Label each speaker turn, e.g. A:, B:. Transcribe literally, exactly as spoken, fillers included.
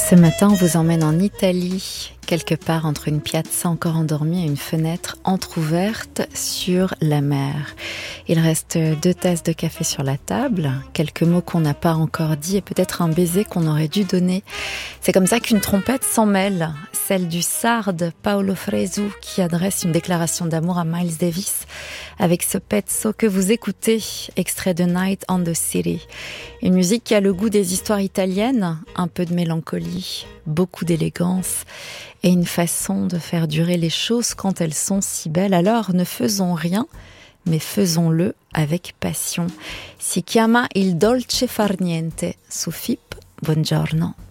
A: Ce matin, on vous emmène en Italie, quelque part entre une piazza encore endormie et une fenêtre entrouverte sur la mer. Il reste deux tasses de café sur la table, quelques mots qu'on n'a pas encore dit et peut-être un baiser qu'on aurait dû donner. C'est comme ça qu'une trompette s'en mêle, celle du sarde Paolo Fresu qui adresse une déclaration d'amour à Miles Davis avec ce pezzo que vous écoutez, extrait de Night on the City. Une musique qui a le goût des histoires italiennes, un peu de mélancolie, beaucoup d'élégance et une façon de faire durer les choses quand elles sont si belles. Alors ne faisons rien, mais faisons-le avec passion. Si chiama il dolce far niente, su F I P, buongiorno.